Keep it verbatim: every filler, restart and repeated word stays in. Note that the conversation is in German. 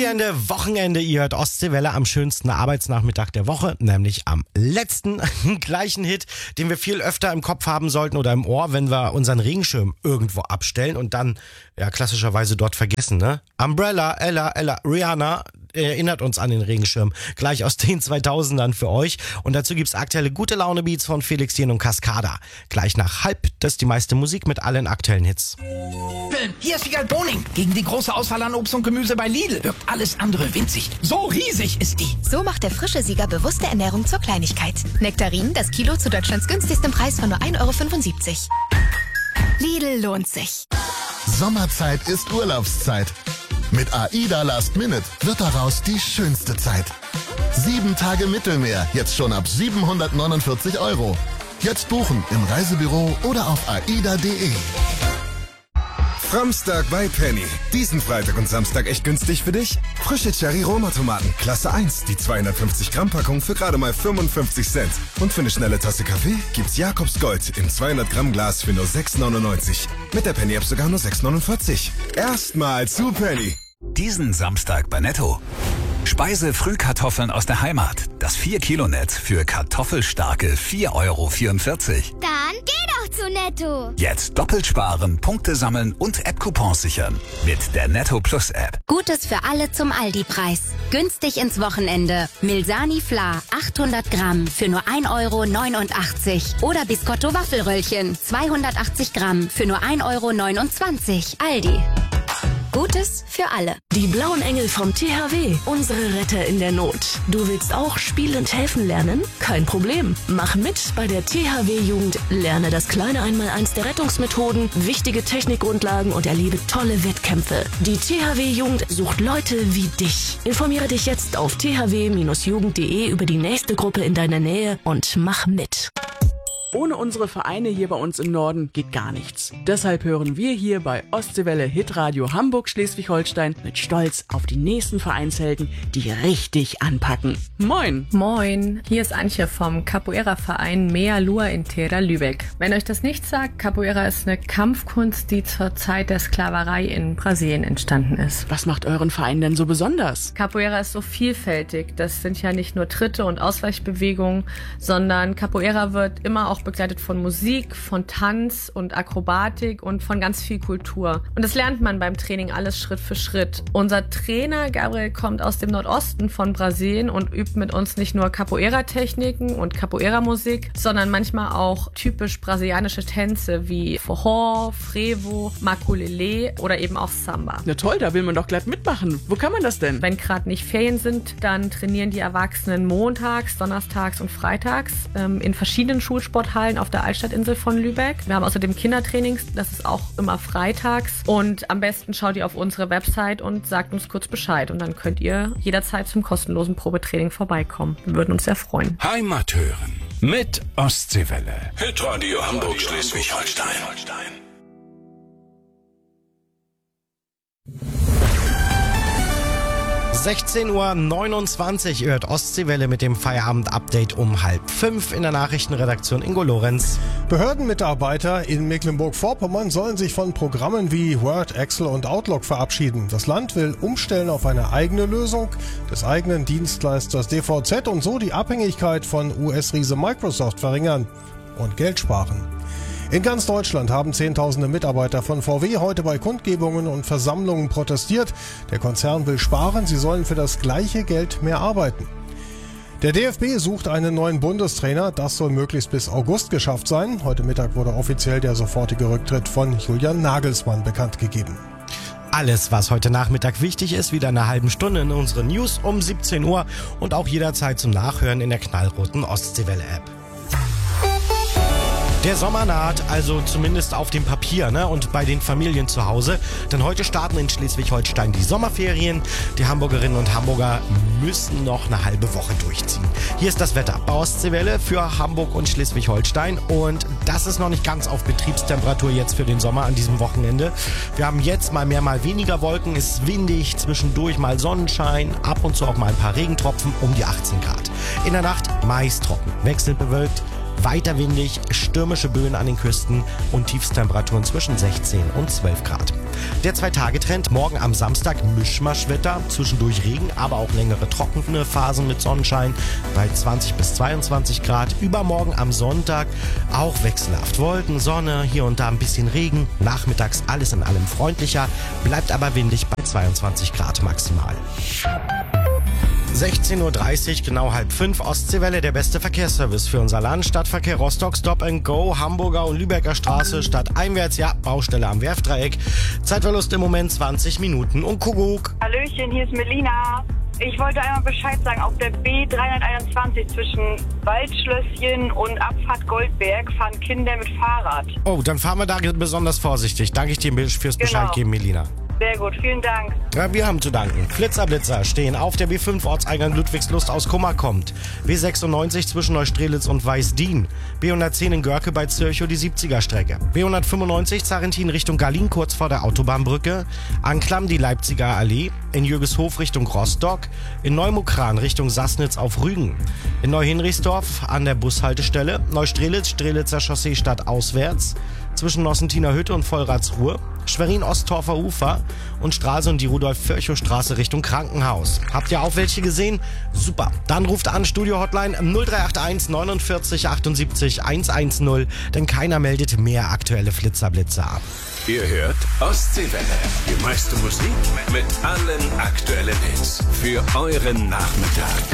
Weekende, Wochenende, ihr hört Ostseewelle am schönsten Arbeitsnachmittag der Woche, nämlich am letzten gleichen Hit, den wir viel öfter im Kopf haben sollten oder im Ohr, wenn wir unseren Regenschirm irgendwo abstellen und dann ja klassischerweise dort vergessen, ne? Umbrella, Ella, Ella, Rihanna erinnert uns an den Regenschirm, gleich aus den zweitausendern für euch. Und dazu gibt's aktuelle gute Laune-Beats von Felix Jähn und Cascada. Gleich nach halb, das ist die meiste Musik mit allen aktuellen Hits. Hier ist Wiegald Boning. Gegen die große Auswahl an Obst und Gemüse bei Lidl wirkt alles andere winzig. So riesig ist die. So macht der frische Sieger bewusste Ernährung zur Kleinigkeit. Nektarinen, das Kilo zu Deutschlands günstigstem Preis von nur ein Euro fünfundsiebzig. Lidl lohnt sich. Sommerzeit ist Urlaubszeit. Mit AIDA Last Minute wird daraus die schönste Zeit. Sieben Tage Mittelmeer, jetzt schon ab siebenhundertneunundvierzig Euro. Jetzt buchen im Reisebüro oder auf aida punkt de. Framstag bei Penny. Diesen Freitag und Samstag echt günstig für dich? Frische Cherry-Roma-Tomaten, Klasse eins, die zweihundertfünfzig Gramm Packung für gerade mal fünfundfünfzig Cent. Und für eine schnelle Tasse Kaffee gibt's Jakobs Gold im zweihundert Gramm Glas für nur sechs neunundneunzig. Mit der Penny-App sogar nur sechs neunundvierzig. Erstmal zu Penny. Diesen Samstag bei Netto. Speise-Frühkartoffeln aus der Heimat. Das vier Kilo Netz für kartoffelstarke vier Euro vierundvierzig. Dann geh doch zu Netto. Jetzt doppelt sparen, Punkte sammeln und App-Coupons sichern. Mit der Netto Plus App. Gutes für alle zum Aldi-Preis. Günstig ins Wochenende. Milsani Fla achthundert Gramm für nur ein Euro neunundachtzig. Oder Biscotto Waffelröllchen zweihundertachtzig Gramm für nur ein Euro neunundzwanzig. Aldi. Gutes für alle. Die blauen Engel vom T H W, unsere Retter in der Not. Du willst auch spielend helfen lernen? Kein Problem. Mach mit bei der T H W-Jugend. Lerne das kleine Einmaleins der Rettungsmethoden, wichtige Technikgrundlagen und erlebe tolle Wettkämpfe. Die T H W-Jugend sucht Leute wie dich. Informiere dich jetzt auf t h w Bindestrich jugend punkt de über die nächste Gruppe in deiner Nähe und mach mit. Ohne unsere Vereine hier bei uns im Norden geht gar nichts. Deshalb hören wir hier bei Ostseewelle Hitradio Hamburg-Schleswig-Holstein mit Stolz auf die nächsten Vereinshelden, die richtig anpacken. Moin! Moin, hier ist Antje vom Capoeira-Verein Mea Lua in Terra Lübeck. Wenn euch das nicht sagt, Capoeira ist eine Kampfkunst, die zur Zeit der Sklaverei in Brasilien entstanden ist. Was macht euren Verein denn so besonders? Capoeira ist so vielfältig. Das sind ja nicht nur Tritte und Ausweichbewegungen, sondern Capoeira wird immer auch begleitet von Musik, von Tanz und Akrobatik und von ganz viel Kultur. Und das lernt man beim Training alles Schritt für Schritt. Unser Trainer Gabriel kommt aus dem Nordosten von Brasilien und übt mit uns nicht nur Capoeira-Techniken und Capoeira-Musik, sondern manchmal auch typisch brasilianische Tänze wie Forró, Frevo, Maculelê oder eben auch Samba. Na toll, da will man doch glatt mitmachen. Wo kann man das denn? Wenn gerade nicht Ferien sind, dann trainieren die Erwachsenen montags, donnerstags und freitags ähm, in verschiedenen Schulsporthallen auf der Altstadtinsel von Lübeck. Wir haben außerdem Kindertrainings, das ist auch immer freitags. Und am besten schaut ihr auf unsere Website und sagt uns kurz Bescheid. Und dann könnt ihr jederzeit zum kostenlosen Probetraining vorbeikommen. Wir würden uns sehr freuen. Heimat hören mit Ostseewelle. Hitradio Hamburg Schleswig-Holstein. sechzehn Uhr neunundzwanzig, ihr hört Ostseewelle mit dem Feierabend-Update um halb fünf in der Nachrichtenredaktion. Ingo Lorenz. Behördenmitarbeiter in Mecklenburg-Vorpommern sollen sich von Programmen wie Word, Excel und Outlook verabschieden. Das Land will umstellen auf eine eigene Lösung des eigenen Dienstleisters D V Z und so die Abhängigkeit von U S-Riese Microsoft verringern und Geld sparen. In ganz Deutschland haben Zehntausende Mitarbeiter von V W heute bei Kundgebungen und Versammlungen protestiert. Der Konzern will sparen, sie sollen für das gleiche Geld mehr arbeiten. Der D F B sucht einen neuen Bundestrainer, das soll möglichst bis August geschafft sein. Heute Mittag wurde offiziell der sofortige Rücktritt von Julian Nagelsmann bekannt gegeben. Alles, was heute Nachmittag wichtig ist, wieder in einer halben Stunde in unseren News um siebzehn Uhr und auch jederzeit zum Nachhören in der knallroten Ostseewelle-App. Der Sommer naht, also zumindest auf dem Papier, ne? Und bei den Familien zu Hause. Denn heute starten in Schleswig-Holstein die Sommerferien. Die Hamburgerinnen und Hamburger müssen noch eine halbe Woche durchziehen. Hier ist das Wetter bei Ostseewelle für Hamburg und Schleswig-Holstein. Und das ist noch nicht ganz auf Betriebstemperatur jetzt für den Sommer an diesem Wochenende. Wir haben jetzt mal mehr, mal weniger Wolken. Es ist windig, zwischendurch mal Sonnenschein, ab und zu auch mal ein paar Regentropfen um die achtzehn Grad. In der Nacht meist trocken, wechselnd bewölkt. weiter windig, stürmische Böen an den Küsten und Tiefstemperaturen zwischen sechzehn und zwölf Grad. Der Zwei-Tage-Trend, morgen am Samstag Mischmaschwetter, zwischendurch Regen, aber auch längere trockene Phasen mit Sonnenschein bei zwanzig bis zweiundzwanzig Grad. Übermorgen am Sonntag auch wechselhaft Wolken, Sonne, hier und da ein bisschen Regen. Nachmittags alles in allem freundlicher, bleibt aber windig bei zweiundzwanzig Grad maximal. sechzehn Uhr dreißig, genau halb fünf, Ostseewelle, der beste Verkehrsservice für unser Land. Stadtverkehr Rostock, Stop and Go, Hamburger und Lübecker Straße, stadteinwärts, ja, Baustelle am Werftdreieck. Zeitverlust im Moment zwanzig Minuten und Kuckuck. Hallöchen, hier ist Melina. Ich wollte einmal Bescheid sagen, auf der B dreihunderteinundzwanzig zwischen Waldschlösschen und Abfahrt Goldberg fahren Kinder mit Fahrrad. Oh, dann fahren wir da besonders vorsichtig. Danke ich dir fürs Bescheid Genau. geben, Melina. Sehr gut, vielen Dank. Ja, wir haben zu danken. Flitzer-Blitzer stehen auf der B fünf Ortseingang Ludwigslust aus Kummer kommt. B sechsundneunzig zwischen Neustrelitz und Weißdien. B hundertzehn in Görke bei Zirchow die siebziger-Strecke. B hundertfünfundneunzig Zarentin Richtung Garlin kurz vor der Autobahnbrücke. Anklam die Leipziger Allee. In Jürgeshof Richtung Rostock. In Neumukran Richtung Sassnitz auf Rügen. In Neuhinrichsdorf an der Bushaltestelle. Neustrelitz, Strelitzer Chaussee stadtauswärts. Zwischen Nossentiner Hütte und Vollratsruhe. Schwerin-Osttorfer Ufer und Stralsund die Rudolf-Virchow-Straße Richtung Krankenhaus. Habt ihr auch welche gesehen? Super. Dann ruft an Studio-Hotline null drei acht eins neunundvierzig achtundsiebzig hundertzehn, denn keiner meldet mehr aktuelle Flitzer-Blitzer ab. Ihr hört Ostseewelle. Die meiste Musik mit allen aktuellen Hits für euren Nachmittag.